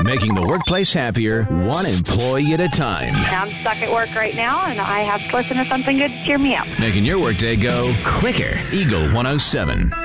Making the workplace happier, one employee at a time. I'm stuck at work right now, and I have to listen to something good to cheer me up. Making your workday go quicker. Eagle 107.